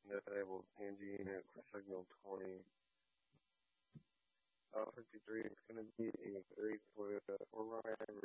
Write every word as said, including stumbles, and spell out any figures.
Disable N G unit for signal twenty. Uh, fifty-three is going to be a three for Orion